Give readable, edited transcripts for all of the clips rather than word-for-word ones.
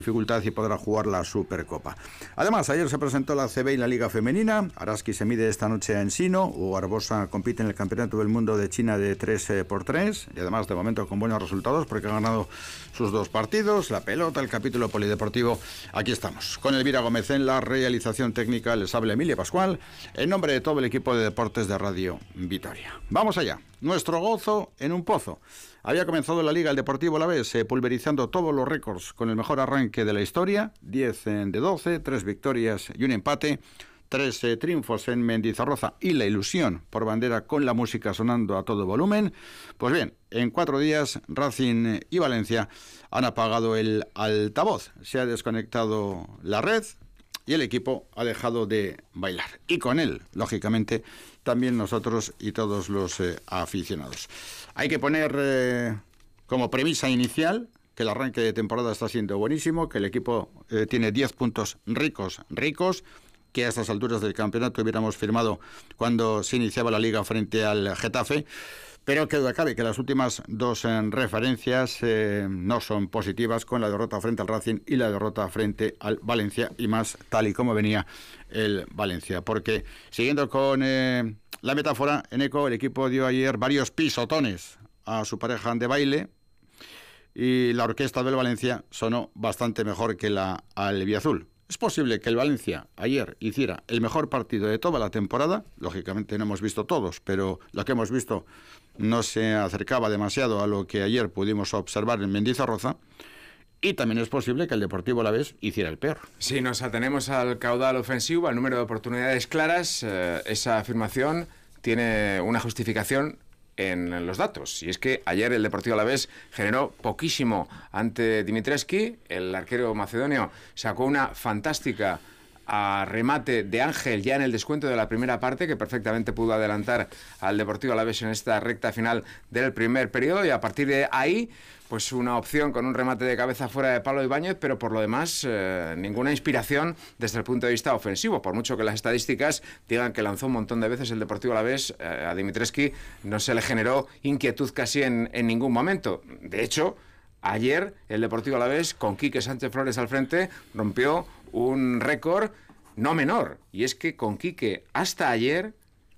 dificultad y podrá jugar la Supercopa. Además, ayer se presentó la ACB y la Liga Femenina. Araski se mide esta noche a Ensino. Hugo Barbosa compite en el Campeonato del Mundo de China de 3x3 y además de momento con buenos resultados porque ha ganado sus 2 partidos. La pelota, el capítulo polideportivo. Aquí estamos con Elvira Gómez en la realización técnica. Les habla Emilia Pascual en nombre de todo el equipo de deportes de Radio Vitoria. Vamos allá. Nuestro gozo en un pozo. Había comenzado la Liga el Deportivo Alavés pulverizando todos los récords con el mejor arranque de la historia, 10 de 12, 3 victorias y un empate, 3 triunfos en Mendizorroza y la ilusión por bandera con la música sonando a todo volumen. Pues bien, en 4 días Racing y Valencia han apagado el altavoz, se ha desconectado la red y el equipo ha dejado de bailar. Y con él, lógicamente, también nosotros y todos los aficionados. Hay que poner como premisa inicial que el arranque de temporada está siendo buenísimo, que el equipo tiene 10 puntos ricos, que a estas alturas del campeonato hubiéramos firmado cuando se iniciaba la Liga frente al Getafe, pero que duda cabe que las últimas 2 referencias no son positivas, con la derrota frente al Racing y la derrota frente al Valencia, y más tal y como venía el Valencia, porque siguiendo con la metáfora, en Eco el equipo dio ayer varios pisotones a su pareja de baile y la orquesta del Valencia sonó bastante mejor que la albiazul. Es posible que el Valencia ayer hiciera el mejor partido de toda la temporada. Lógicamente no hemos visto todos, pero lo que hemos visto no se acercaba demasiado a lo que ayer pudimos observar en Mendizorroza. Y también es posible que el Deportivo Alavés hiciera el peor. Si nos atenemos al caudal ofensivo, al número de oportunidades claras, esa afirmación tiene una justificación en los datos. Y es que ayer el Deportivo Alavés generó poquísimo ante Dimitrescu. El arquero macedonio sacó una fantástica remate de Ángel ya en el descuento de la primera parte, que perfectamente pudo adelantar al Deportivo Alavés en esta recta final del primer periodo, y a partir de ahí pues una opción con un remate de cabeza fuera de Pablo Ibáñez, pero por lo demás ninguna inspiración desde el punto de vista ofensivo, por mucho que las estadísticas digan que lanzó un montón de veces el Deportivo Alavés. A Dimitrescu no se le generó inquietud casi en ningún momento. De hecho, ayer el Deportivo Alavés, con Quique Sánchez Flores al frente, rompió un récord no menor, y es que con Quique hasta ayer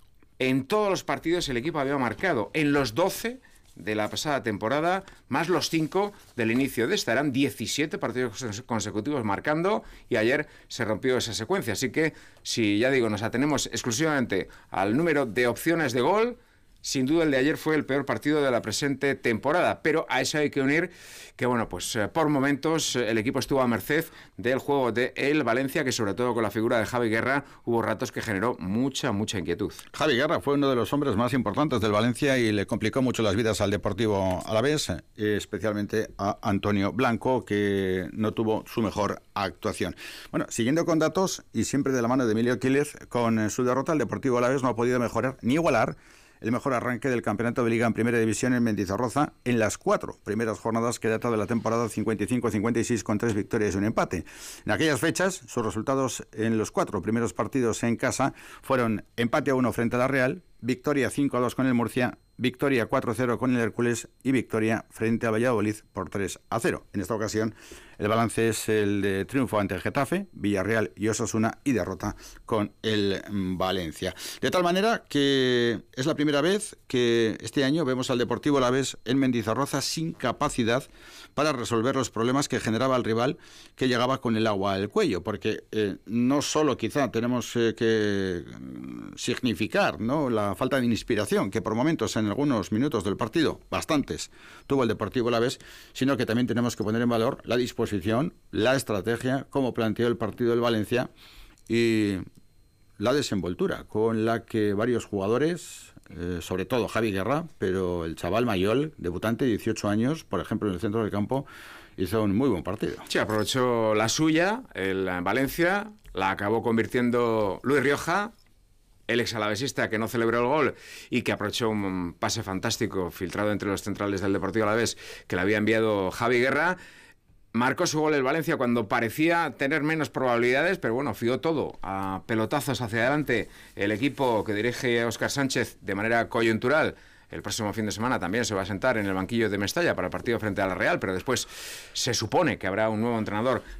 en todos los partidos el equipo había marcado, en los 12 de la pasada temporada, más los 5 del inicio de esta. Eran 17 partidos consecutivos marcando, y ayer se rompió esa secuencia. Así que, si ya digo, nos atenemos exclusivamente al número de opciones de gol, sin duda el de ayer fue el peor partido de la presente temporada, pero a eso hay que unir que, bueno, pues por momentos el equipo estuvo a merced del juego de el Valencia, que sobre todo con la figura de Javi Guerra hubo ratos que generó mucha inquietud. Javi Guerra fue uno de los hombres más importantes del Valencia y le complicó mucho las vidas al Deportivo Alavés, especialmente a Antonio Blanco, que no tuvo su mejor actuación. Bueno, siguiendo con datos y siempre de la mano de Emilio Quílez, con su derrota el Deportivo Alavés no ha podido mejorar ni igualar el mejor arranque del campeonato de Liga en Primera División en Mendizorroza en las 4 primeras jornadas que data de la temporada 55-56, con 3 victorias y un empate. En aquellas fechas, sus resultados en los 4 primeros partidos en casa fueron empate a 1 frente a la Real, victoria 5-2 con el Murcia, victoria 4-0 con el Hércules y victoria frente a Valladolid por 3-0. En esta ocasión el balance es el de triunfo ante el Getafe, Villarreal y Osasuna, y derrota con el Valencia. De tal manera que es la primera vez que este año vemos al Deportivo Alavés en Mendizorroza sin capacidad para resolver los problemas que generaba el rival, que llegaba con el agua al cuello, porque no solo quizá tenemos que significar, ¿no?, la falta de inspiración que por momentos en algunos minutos del partido, bastantes, tuvo el Deportivo Alavés, sino que también tenemos que poner en valor la disposición, la estrategia, cómo planteó el partido del Valencia y la desenvoltura con la que varios jugadores, sobre todo Javi Guerra, pero el chaval Mayol, debutante, 18 años, por ejemplo, en el centro del campo, hizo un muy buen partido. Sí, aprovechó la suya, el Valencia, la acabó convirtiendo Luis Rioja, el exalavesista, que no celebró el gol y que aprovechó un pase fantástico filtrado entre los centrales del Deportivo Alavés que le había enviado Javi Guerra. Marcó su gol el Valencia cuando parecía tener menos probabilidades, pero bueno, fió todo a pelotazos hacia adelante el equipo que dirige Óscar Sánchez de manera coyuntural. El próximo fin de semana también se va a sentar en el banquillo de Mestalla para el partido frente a la Real, pero después se supone que habrá un nuevo entrenador